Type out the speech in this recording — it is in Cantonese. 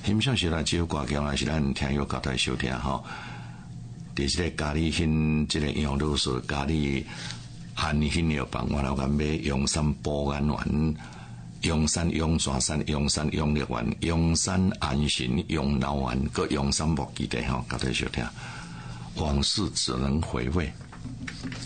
欣赏是咱这首歌曲，也是咱听友交代收听吼。伫这个咖喱薰，这个杨露水咖喱含薰药房，我老干买阳山保安丸、阳山阳山山、阳山阳力丸、阳山安神、阳老丸，搁阳山木基地吼，交代收听。往事只能回味。